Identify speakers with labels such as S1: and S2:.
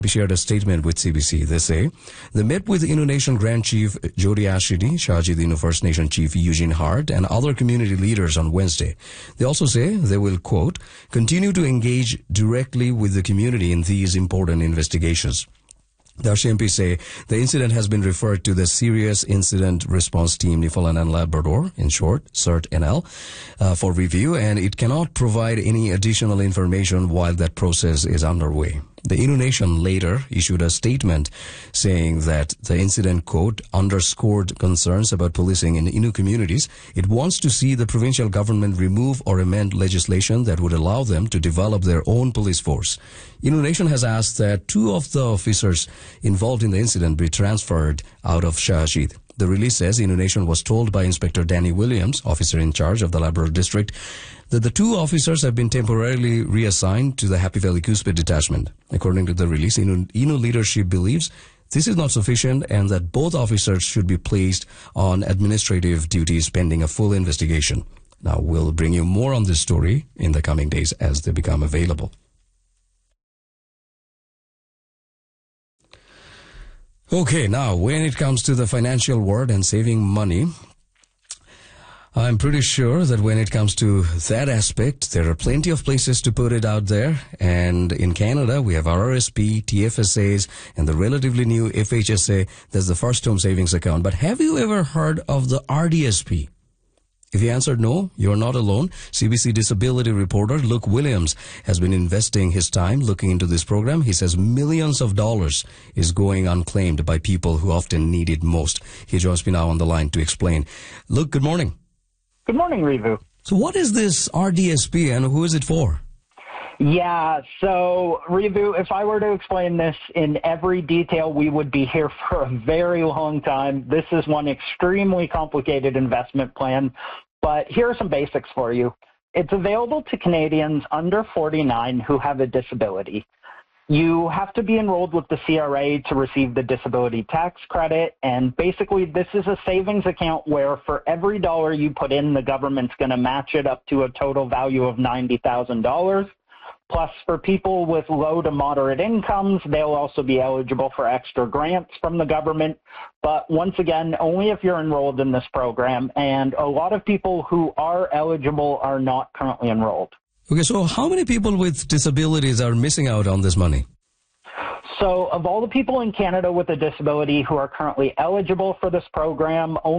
S1: shared a statement with CBC. They say they met with Innu-Nation Grand Chief Jody Ashidi, Shahjeed Innu First Nation Chief Eugene Hart, and other community leaders on Wednesday. They also say they will, quote, continue to engage directly with the community in these important investigations. The RCMP say the incident has been referred to the Serious Incident Response Team, Newfoundland and Labrador, in short, CERT-NL, for review, and it cannot provide any additional information while that process is underway. The Innu-Nation later issued a statement saying that the incident, quote, underscored concerns about policing in Innu communities. It wants to see the provincial government remove or amend legislation that would allow them to develop their own police force. Innu-Nation has asked that 2 of the officers involved in the incident be transferred out of Shahjeed. The release says Innu-Nation was told by Inspector Danny Williams, officer in charge of the Labrador District, that the 2 officers have been temporarily reassigned to the Happy Valley Coospit Detachment. According to the release, Innu leadership believes this is not sufficient and that both officers should be placed on administrative duties pending a full investigation. Now, we'll bring you more on this story in the coming days as they become available. Okay, now, when it comes to the financial world and saving money, I'm pretty sure that when it comes to that aspect, there are plenty of places to put it out there. And in Canada, we have RRSP, TFSAs, and the relatively new FHSA. That's the First Home Savings Account. But have you ever heard of the RDSP? If you answered no, you're not alone. CBC disability reporter Luke Williams has been investing his time looking into this program. He says millions of dollars is going unclaimed by people who often need it most. He joins me now on the line to explain. Luke, good morning.
S2: Good morning, Rivu.
S1: So what is this RDSP and who is it for?
S2: Yeah, so Rivu, if I were to explain this in every detail, we would be here for a very long time. This is one extremely complicated investment plan, but here are some basics for you. It's available to Canadians under 49 who have a disability. You have to be enrolled with the CRA to receive the disability tax credit, and basically this is a savings account where for every dollar you put in, the government's going to match it up to a total value of $90,000. Plus, for people with low to moderate incomes, they'll also be eligible for extra grants from the government. But once again, only if you're enrolled in this program, and a lot of people who are eligible are not currently enrolled.
S1: Okay, so how many people with disabilities are missing out on this money?
S2: So of all the people in Canada with a disability who are currently eligible for this program,